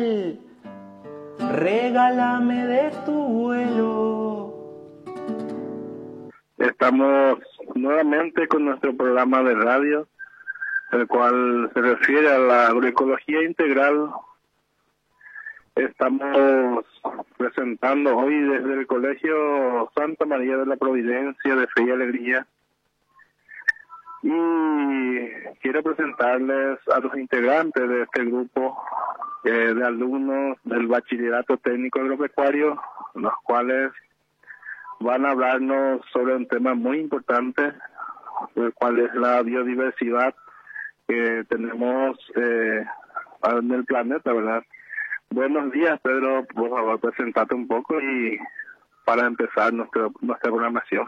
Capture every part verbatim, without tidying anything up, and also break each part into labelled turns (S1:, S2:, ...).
S1: Regálame de tu vuelo.
S2: Estamos nuevamente con nuestro programa de radio, el cual se refiere a la agroecología integral. Estamos presentando hoy desde el Colegio Santa María de la Providencia de Fe y Alegría. Y quiero presentarles a los integrantes de este grupo eh, de alumnos del Bachillerato Técnico Agropecuario, los cuales van a hablarnos sobre un tema muy importante, el cual es la biodiversidad que tenemos eh, en el planeta, ¿verdad? Buenos días, Pedro, por favor, presentate un poco y para empezar nuestro, nuestra programación.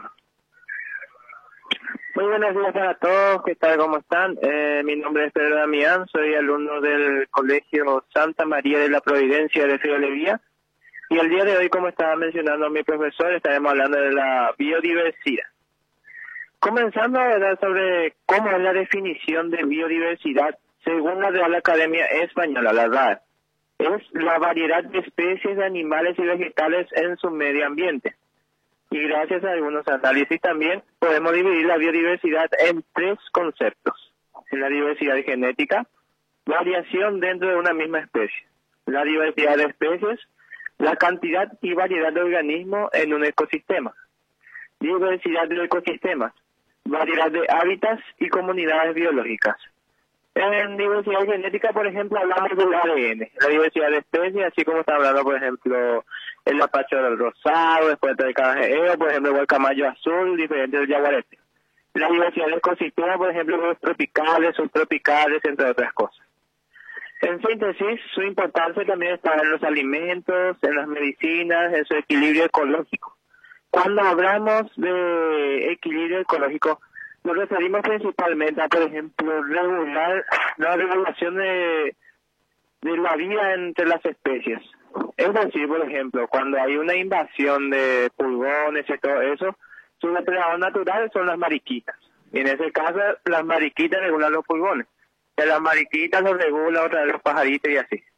S3: Muy buenos días para todos, ¿qué tal? ¿Cómo están? Eh, mi nombre es Pedro Damián, soy alumno del Colegio Santa María de la Providencia de Fe y Alegría. Y el día de hoy, como estaba mencionando mi profesor, estaremos hablando de la biodiversidad. Comenzando a hablar sobre cómo es la definición de biodiversidad según la Real Academia Española, la R A E. Es la variedad de especies de animales y vegetales en su medio ambiente. Y gracias a algunos análisis también podemos dividir la biodiversidad en tres conceptos. La diversidad genética, variación dentro de una misma especie, la diversidad de especies, la cantidad y variedad de organismos en un ecosistema, diversidad de ecosistemas, variedad de hábitats y comunidades biológicas. En diversidad genética, por ejemplo, hablamos del A D N, la diversidad de especies, así como está hablando, por ejemplo, el mapacho del rosado, después del cangrejo, por ejemplo, el guacamayo azul, diferente del yaguareté. La diversidad de ecosistemas, por ejemplo, los tropicales, subtropicales, entre otras cosas. En síntesis, su importancia también está en los alimentos, en las medicinas, en su equilibrio ecológico. Cuando hablamos de equilibrio ecológico, nos referimos principalmente a, por ejemplo, regular la regulación de, de la vida entre las especies. Es decir, por ejemplo, cuando hay una invasión de pulgones y todo eso, su depredador natural son las mariquitas. Y en ese caso, las mariquitas regulan los pulgones. De las mariquitas los regula otra vez los pajaritos y así.